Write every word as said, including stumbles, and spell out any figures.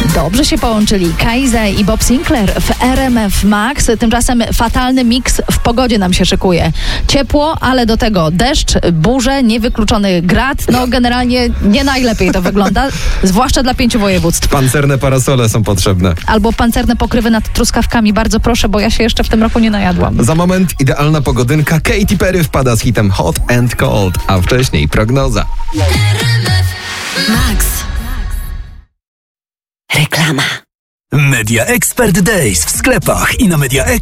Dobrze się połączyli Kaiser i Bob Sinclair w R M F Max. Tymczasem fatalny miks w pogodzie nam się szykuje. Ciepło, ale do tego deszcz, burze, niewykluczony grad. No generalnie nie najlepiej to wygląda, zwłaszcza dla pięciu województw. Pancerne parasole są potrzebne. Albo pancerne pokrywy nad truskawkami. Bardzo proszę, bo ja się jeszcze w tym roku nie najadłam. Za moment idealna pogodynka. Katy Perry wpada z hitem Hot and Cold, a wcześniej prognoza. Max. Reklama. Media Expert Days w sklepach i na Media